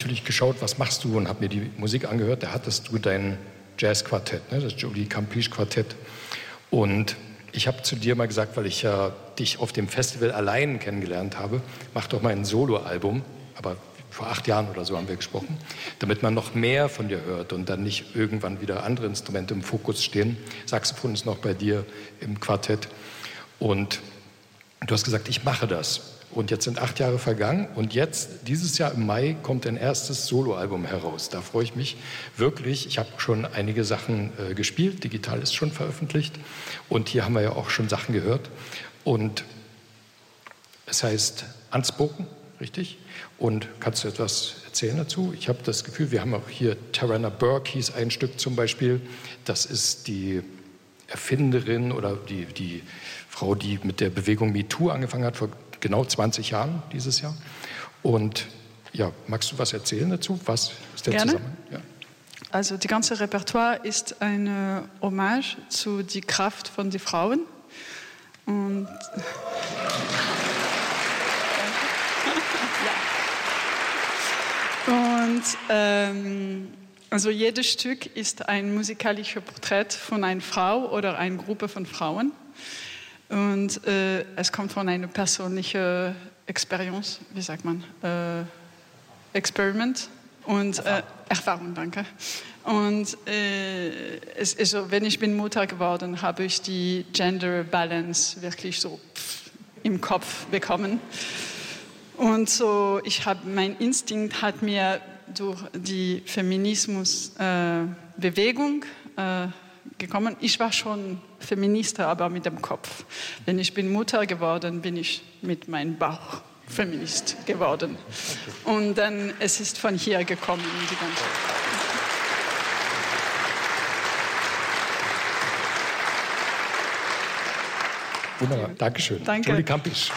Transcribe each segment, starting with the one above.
natürlich geschaut, was machst du, und habe mir die Musik angehört. Da hattest du dein Jazzquartett, ne? Das Julie Campiche Quartett. Und ich habe zu dir mal gesagt, weil ich ja dich auf dem Festival allein kennengelernt habe, mach doch mal ein Soloalbum, aber vor 8 Jahren oder so haben wir gesprochen, damit man noch mehr von dir hört und dann nicht irgendwann wieder andere Instrumente im Fokus stehen. Saxophon ist noch bei dir im Quartett. Und du hast gesagt, ich mache das. Und jetzt sind 8 Jahre vergangen und jetzt, dieses Jahr im Mai, kommt dein erstes Soloalbum heraus. Da freue ich mich wirklich. Ich habe schon einige Sachen gespielt, digital ist schon veröffentlicht und hier haben wir ja auch schon Sachen gehört. Und es heißt Unspoken, richtig? Und kannst du etwas erzählen dazu? Ich habe das Gefühl, wir haben auch hier Tarana Burke, hieß ein Stück zum Beispiel. Das ist die Erfinderin oder die Frau, die mit der Bewegung MeToo angefangen hat, vor genau 20 Jahren dieses Jahr. Und ja, magst du was erzählen dazu? Was ist der Zusammenhang? Ja. Also die ganze Repertoire ist eine Hommage zu die Kraft von den Frauen. Und also jedes Stück ist ein musikalisches Porträt von einer Frau oder einer Gruppe von Frauen. Und es kommt von einer persönlichen Experience, wie sagt man, Experiment und Erfahrung, danke. Und also, wenn ich bin Mutter geworden, habe ich die Gender Balance wirklich so im Kopf bekommen. Und so, mein Instinkt hat mir durch die Feminismusbewegung gekommen. Ich war schon Feministin, aber mit dem Kopf. Wenn ich bin Mutter geworden, bin ich mit meinem Bauch Feminist geworden. Und dann es ist von hier gekommen die ganze. Wunderbar, Dankeschön. Danke. Julie Campiche.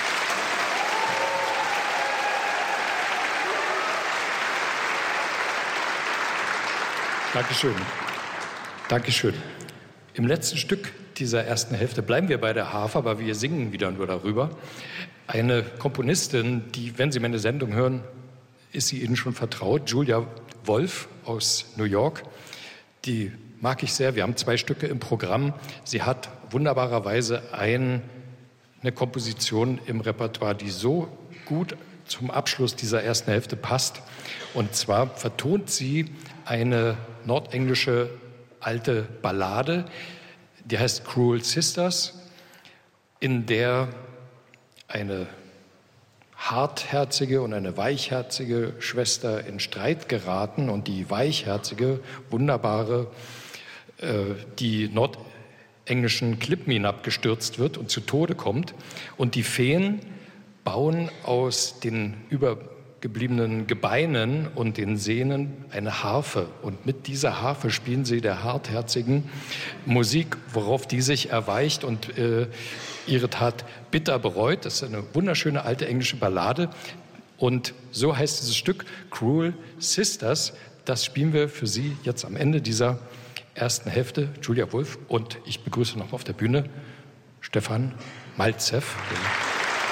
Dankeschön. Dankeschön. Im letzten Stück dieser ersten Hälfte bleiben wir bei der Harfe, aber wir singen wieder nur darüber. Eine Komponistin, die, wenn Sie meine Sendung hören, ist sie Ihnen schon vertraut, Julia Wolf aus New York. Die mag ich sehr. Wir haben 2 Stücke im Programm. Sie hat wunderbarerweise eine Komposition im Repertoire, die so gut zum Abschluss dieser ersten Hälfte passt. Und zwar vertont sie eine nordenglische alte Ballade, die heißt Cruel Sisters, in der eine hartherzige und eine weichherzige Schwester in Streit geraten und die weichherzige, wunderbare, die nordenglischen Klippen hinabgestürzt wird und zu Tode kommt. Und die Feen bauen aus den übergebliebenen Gebeinen und den Sehnen eine Harfe. Und mit dieser Harfe spielen sie der hartherzigen Musik, worauf die sich erweicht und ihre Tat bitter bereut. Das ist eine wunderschöne alte englische Ballade. Und so heißt dieses Stück Cruel Sisters. Das spielen wir für Sie jetzt am Ende dieser ersten Hälfte. Julia Wolf, und ich begrüße noch auf der Bühne Stefan Malzew.